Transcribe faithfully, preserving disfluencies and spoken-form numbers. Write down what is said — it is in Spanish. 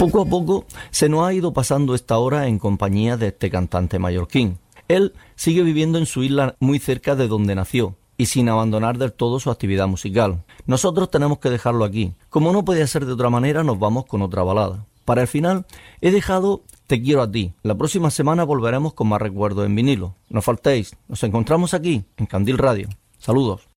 Poco a poco se nos ha ido pasando esta hora en compañía de este cantante mallorquín. Él sigue viviendo en su isla muy cerca de donde nació y sin abandonar del todo su actividad musical. Nosotros tenemos que dejarlo aquí. Como no podía ser de otra manera, nos vamos con otra balada. Para el final he dejado Te quiero a ti. La próxima semana volveremos con más recuerdos en vinilo. No faltéis, nos encontramos aquí en Candil Radio. Saludos.